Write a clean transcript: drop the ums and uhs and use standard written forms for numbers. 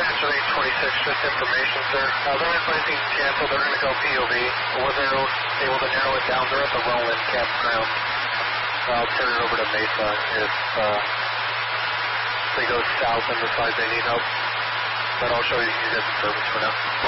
Answer 826, just information, sir. They're advising cancel. They're going to go POV. Or they're able to narrow it down. They're at the Roland campground. I'll turn it over to Mesa if they go south and decide they need help. But I'll show you guys the service for now.